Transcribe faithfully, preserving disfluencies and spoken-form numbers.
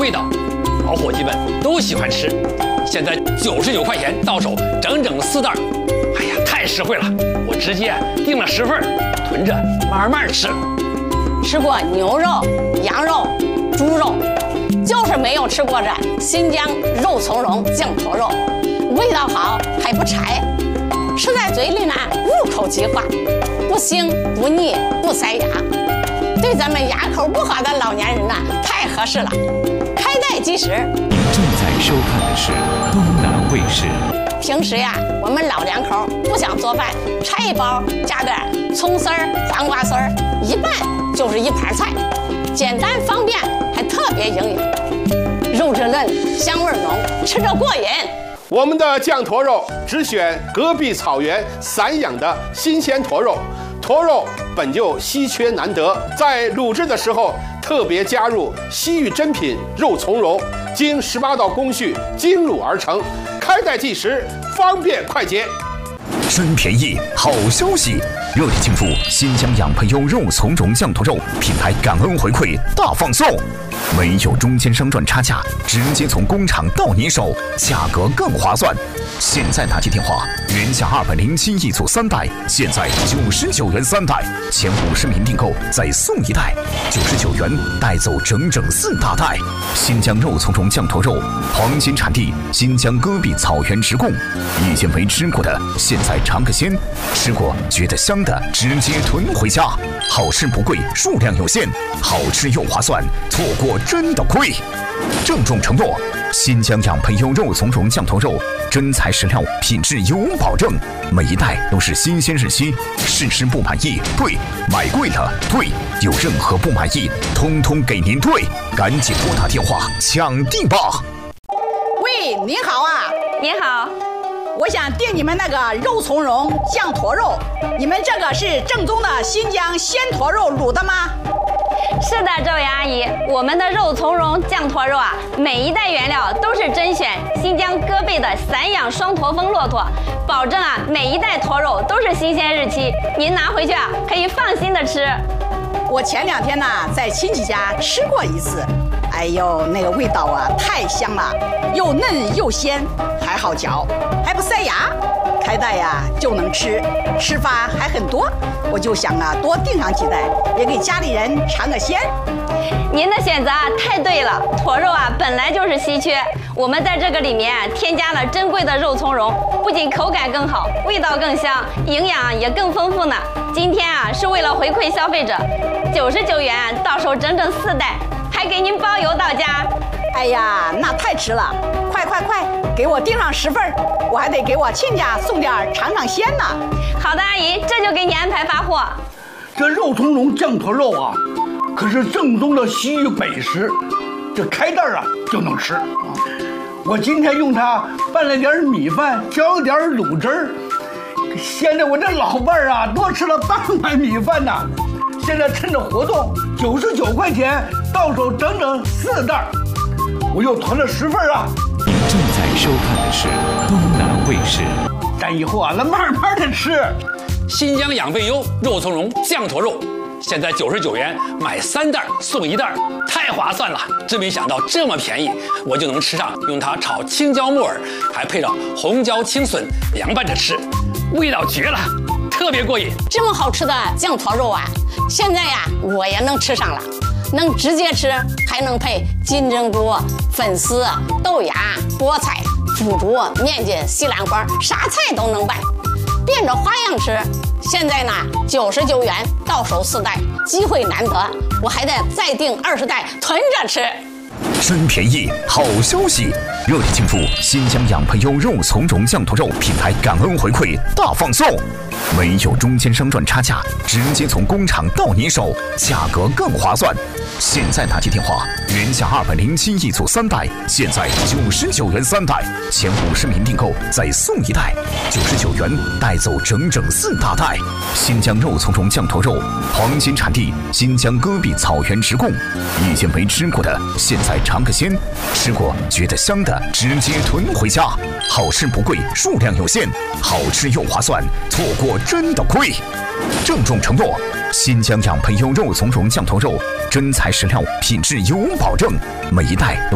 味道，老伙计们都喜欢吃。现在九十九块钱到手，整整四袋。哎呀，太实惠了！我直接订了十份，囤着慢慢吃。 吃过牛肉、羊肉、猪肉，就是没有吃过这新疆肉苁蓉酱头肉，味道好还不柴，吃在嘴里呢入口即化，不腥不腻不塞牙，对咱们牙口不好的老年人呐太合适了。开袋即食。 您正在收看的是东南卫视。 平时呀，我们老两口不想做饭，拆一包加点葱丝儿、黄瓜丝儿，一拌就是一盘菜，简单方便，还特别营养，肉质嫩，香味浓，吃着过瘾。 我们的酱坨肉只选戈壁草原散养的新鲜坨肉，坨肉本就稀缺难得，在卤制的时候特别加入西域珍品肉苁蓉，经十八道工序精卤而成，开袋即食，方便快捷。 真便宜，好消息！热力庆祝新疆养培优肉苁蓉酱坨肉品牌感恩回馈大放送，没有中间商赚差价，直接从工厂到你手，价格更划算。现在打起电话，原价二百零七一组三袋，现在九十九元三袋，前五十名订购再送一袋，九十九元带走整整四大袋。新疆肉苁蓉酱坨肉，黄金产地新疆戈壁草原直供，以前没吃过的，现在尝个鲜，吃过觉得香的，直接囤回家。好吃不贵，数量有限，好吃又划算，错过真的亏。郑重承诺，新疆养培优肉苁蓉酱坨肉，真材实料，品质有保证，每一袋都是新鲜日期。试吃不满意退，买贵了退，有任何不满意，通通给您退。赶紧拨打电话抢订吧！ 喂，您好啊！ 您好， 我想订你们那个肉苁蓉酱坨肉，你们这个是正宗的新疆鲜坨肉卤的吗？ 是的，这位阿姨，我们的肉苁蓉酱坨肉啊，每一袋原料都是甄选新疆戈壁的散养双驼峰骆驼，保证啊每一袋坨肉都是新鲜日期，您拿回去啊可以放心的吃。 我前两天呢在亲戚家吃过一次，哎呦，那个味道啊太香了，又嫩又鲜，还好嚼，还不塞牙，开袋呀就能吃，吃法还很多，我就想啊多订上几袋，也给家里人尝个鲜。 您的选择啊太对了，驼肉啊本来就是稀缺，我们在这个里面啊添加了珍贵的肉苁蓉，不仅口感更好，味道更香，营养也更丰富呢。今天啊是为了回馈消费者，九十九元到手整整四袋，还给您包邮到家。 哎呀，那太值了！快快快，给我订上十份，我还得给我亲家送点尝尝鲜呢。 好的，阿姨，这就给你安排发货。 这肉苁蓉酱坨肉啊，可是正宗的西域美食，这开袋啊就能吃。我今天用它拌了点米饭，浇了点卤汁儿，鲜的我这老伴儿啊多吃了半碗米饭呢。现在趁着活动，九十九块钱到手整整四袋，我又囤了十份啊。 您正在收看的是东南卫视。 咱以后啊，咱慢慢的吃。 新疆养培优肉苁蓉酱坨肉，现在九十九元买三袋送一袋，太划算了！真没想到这么便宜，我就能吃上。用它炒青椒木耳，还配上红椒青笋凉拌着吃，味道绝了，特别过瘾。 这么好吃的酱坨肉啊，现在呀我也能吃上了，能直接吃，还能配金针菇、粉丝、豆芽、菠菜、腐竹、面筋、西兰花，啥菜都能拌，变着花样吃。现在呢，九十九元到手四袋，机会难得，我还得再订二十袋囤着吃。 真便宜，好消息！热力庆祝新疆养培优肉苁蓉酱坨肉品牌感恩回馈大放送，没有中间商赚差价，直接从工厂到你手，价格更划算。现在打起电话，原价二百零七一组三袋，现在九十九元三袋，前五十名订购再送一袋，九十九元带走整整四大袋。新疆肉苁蓉酱坨肉，黄金产地新疆戈壁草原直供，以前没吃过的，现在尝个鲜，吃过觉得香的，直接囤回家。好吃不贵，数量有限，好吃又划算，错过真的亏。郑重承诺，新疆养培优肉苁蓉酱坨肉，真材实料，品质有保证，每一袋都